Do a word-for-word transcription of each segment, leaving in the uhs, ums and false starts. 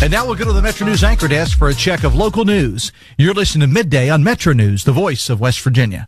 And now we'll go to the Metro News anchor desk for a check of local news. You're listening to Midday on Metro News, the voice of West Virginia.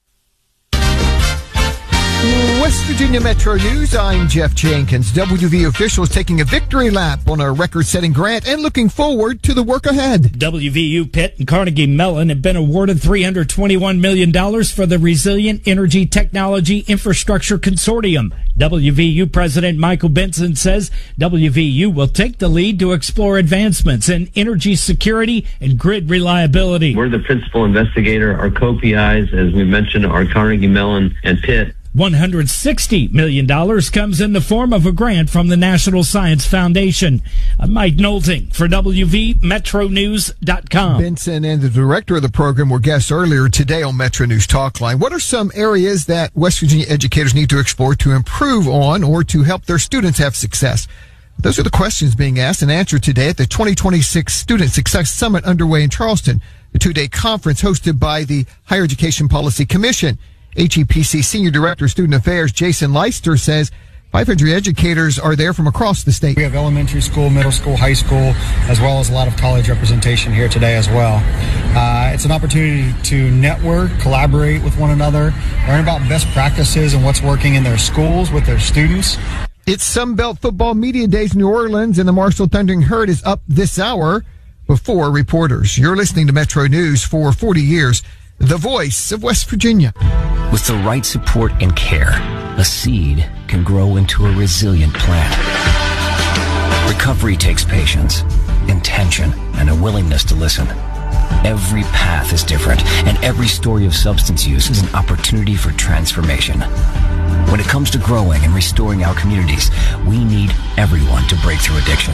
West Virginia Metro News, I'm Jeff Jenkins. W V officials taking a victory lap on a record-setting grant and looking forward to the work ahead. W V U, Pitt, and Carnegie Mellon have been awarded three hundred twenty-one million dollars for the Resilient Energy Technology Infrastructure Consortium. W V U President Michael Benson says W V U will take the lead to explore advancements in energy security and grid reliability. We're the principal investigator. Our co-P Is, as we mentioned, are Carnegie Mellon and Pitt. one hundred sixty million dollars comes in the form of a grant from the National Science Foundation. I'm Mike Nolting for W V Metro News dot com. Benson and the director of the program were guests earlier today on Metro News Talk Line. What are some areas that West Virginia educators need to explore to improve on or to help their students have success? Those are the questions being asked and answered today at the twenty twenty-six Student Success Summit underway in Charleston, a two-day conference hosted by the Higher Education Policy Commission. H E P C Senior Director of Student Affairs Jason Leister says five hundred educators are there from across the state. We have elementary school, middle school, high school, as well as a lot of college representation here today as well. Uh, it's an opportunity to network, collaborate with one another, learn about best practices and what's working in their schools with their students. It's Sunbelt Football Media Days in New Orleans, and the Marshall Thundering Herd is up this hour before reporters. You're listening to Metro News for forty years, the voice of West Virginia. With the right support and care, a seed can grow into a resilient plant. Recovery takes patience, intention, and a willingness to listen. Every path is different, and every story of substance use is an opportunity for transformation. When it comes to growing and restoring our communities, we need everyone to break through addiction.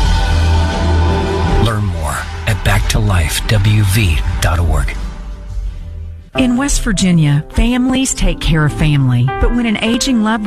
Learn more at back to life w v dot org. In West Virginia, families take care of family, but when an aging loved